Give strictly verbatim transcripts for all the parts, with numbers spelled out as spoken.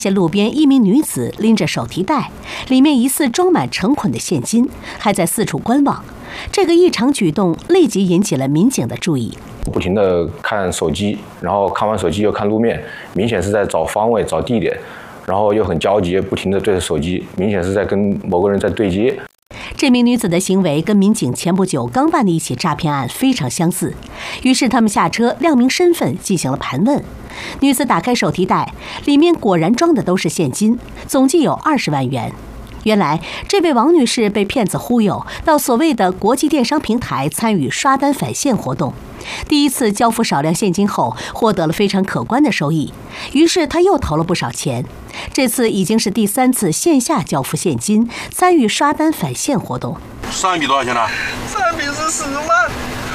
见路边一名女子拎着手提袋，里面疑似装满成捆的现金，还在四处观望。这个异常举动立即引起了民警的注意， 不停地看手机，然后看完手机又看路面，明显是在找方位、找地点，然后又很焦急，不停地对着手机，明显是在跟某个人在对接。 这名女子的行为跟民警前不久刚办的一起诈骗案非常相似，于是他们下车亮明身份进行了盘问。女子打开手提袋，里面果然装的都是现金，总计有二十万元。原来这位王女士被骗子忽悠到所谓的国际电商平台参与刷单返现活动，第一次交付少量现金后获得了非常可观的收益，于是她又投了不少钱。这次已经是第三次线下交付现金，参与刷单返现活动。 上一笔多少钱呢？ 上一笔是十万，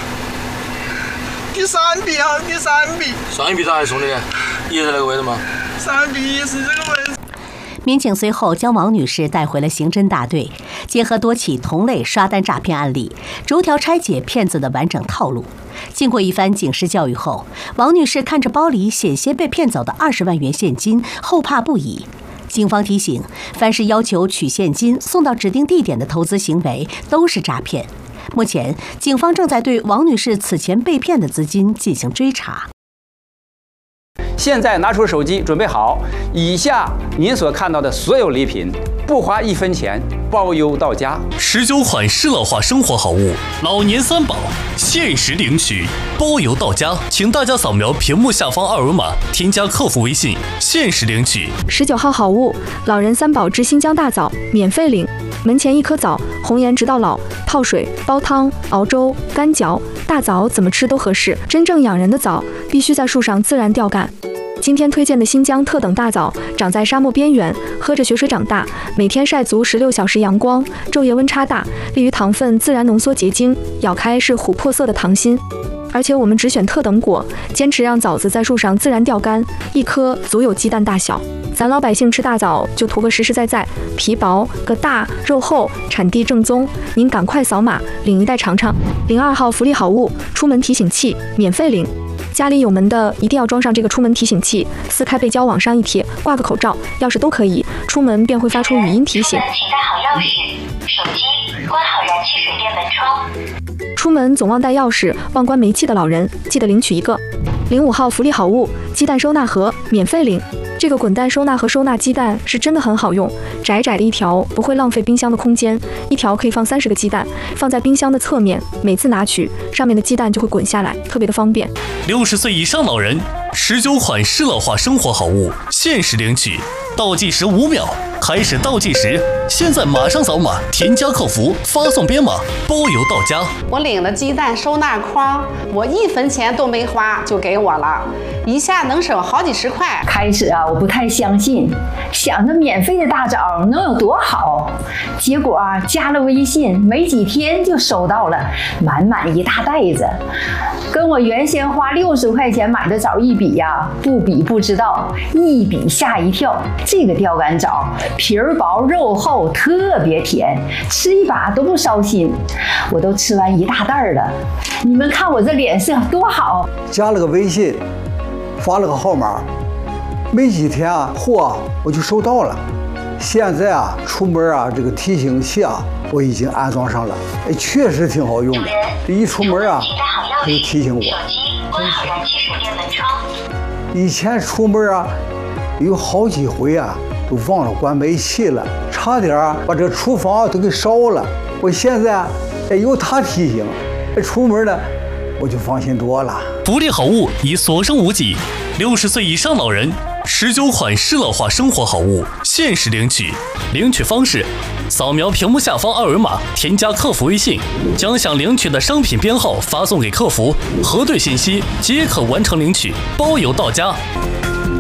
第三笔啊，第三笔。 上一笔咋还送的呢？也是那个位置吗？ 上一笔也是这个位置。 民警随后将王女士带回了刑侦大队，结合多起同类刷单诈骗案例，逐条拆解骗子的完整套路。经过一番警示教育后，王女士看着包里险些被骗走的二十万元现金，后怕不已。警方提醒，凡是要求取现金送到指定地点的投资行为都是诈骗。目前，警方正在对王女士此前被骗的资金进行追查。 现在拿出手机，准备好。以下您所看到的所有礼品，不花一分钱，包邮到家。 十九款适乐化生活好物，老年三宝，限时领取，包邮到家。请大家扫描屏幕下方二维码，添加客服微信，限时领取。 十九号好物，老人三宝之新疆大枣，免费领。门前一颗枣，红颜直到老，泡水、煲汤、熬粥、干嚼，大枣怎么吃都合适。真正养人的枣，必须在树上自然吊干。今天推荐的新疆特等大枣，长在沙漠边缘，喝着雪水长大，每天晒足十六小时阳光，昼夜温差大，利于糖分自然浓缩结晶，咬开是琥珀色的糖心。而且我们只选特等果，坚持让枣子在树上自然吊干，一颗足有鸡蛋大小。咱老百姓吃大枣就图个实实在在，皮薄个大，肉厚，产地正宗。您赶快扫码领一袋尝尝。零二号福利好物，出门提醒器，免费领。家里有门的一定要装上这个出门提醒器，撕开背胶往上一贴，挂个口罩、钥匙都可以，出门便会发出语音提醒。 请带好钥匙、手机，关好燃气水电门窗。 出门总忘带钥匙、忘关煤气的老人，记得领取一个。零五号福利好物，鸡蛋收纳盒，免费领。这个滚蛋收纳盒收纳鸡蛋是真的很好用，窄窄的一条不会浪费冰箱的空间，一条可以放三十个鸡蛋，放在冰箱的侧面，每次拿取上面的鸡蛋就会滚下来，特别的方便。 六十岁以上老人，十九款适乐化生活好物，限时领取，倒计时五秒，开始倒计时，现在马上扫码，添加客服，发送编码，包邮到家。 我领了鸡蛋收纳筐，我一分钱都没花就给我了，一下能省好几十块。 开始啊，我不太相信，想着免费的大枣能有多好，结果啊，加了微信没几天就收到了满满一大袋子，跟我原先花六十块钱买的枣一比呀、啊，不比不知道，一比吓一跳。这个吊干枣皮儿薄肉厚，特别甜，吃一把都不烧心，我都吃完一大袋了。你们看我这脸色多好！ 加了个微信，发了个号码，没几天啊，货啊我就收到了。现在啊，出门啊，这个提醒器啊，我已经安装上了，哎，确实挺好用的。一出门啊，它就提醒我。 关好燃气水电门窗。 以前出门啊，有好几回啊，都忘了关煤气了，差点啊把这厨房都给烧了。我现在啊，哎，有它提醒，哎，出门呢，我就放心多了。 福利好物已所剩无几，六十岁以上老人，十九款适乐化生活好物，限时领取。领取方式：扫描屏幕下方二维码，添加客服微信，将想领取的商品编号发送给客服，核对信息即可完成领取，包邮到家。